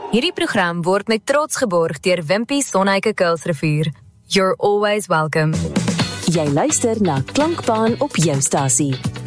Hierdie program word met trots geborg deur Wimpy Sonheike Kuilsrivier. You're always welcome. Jy luister na Klankbaan op jou stasie.